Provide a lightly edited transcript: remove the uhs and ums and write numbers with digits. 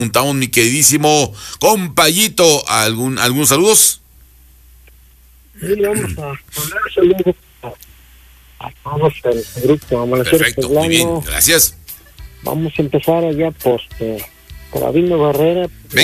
Town, mi queridísimo compayito. ¿Algunos saludos? Sí, vamos a mandar saludos a todos el grupo Amanecer Perfecto, Poblano. muy bien, gracias. Vamos a empezar allá por Abino Barrera.